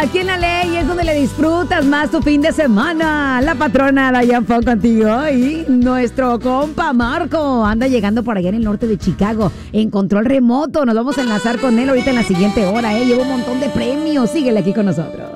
aquí en La Ley es donde le disfrutas más tu fin de semana. La patrona Dayan Fong contigo y nuestro compa Marco anda llegando por allá en el norte de Chicago en control remoto. Nos vamos a enlazar con él ahorita en la siguiente hora. Lleva un montón de premios. Síguele aquí con nosotros.